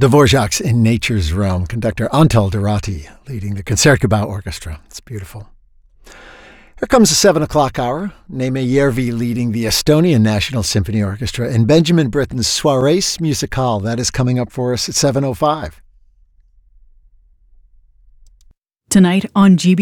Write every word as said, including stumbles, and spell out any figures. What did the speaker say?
Dvorak's In Nature's Realm, conductor Antal Durati leading the Concertgebouw Orchestra. It's beautiful. Here comes the seven o'clock hour. Neeme Järvi leading the Estonian National Symphony Orchestra and Benjamin Britten's Soirées Musicales. That is coming up for us at seven oh five. Tonight on G B